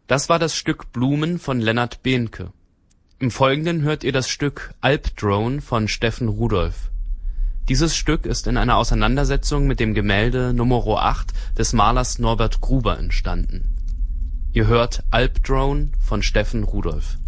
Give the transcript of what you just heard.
Das war das Stück Blumen von Lennart Behnke. Im Folgenden hört ihr das Stück Alpdrone von Steffen Rudolph. Dieses Stück ist in einer Auseinandersetzung mit dem Gemälde Nr. 8 des Malers Norbert Gruber entstanden. Ihr hört Alpdrone von Steffen Rudolph.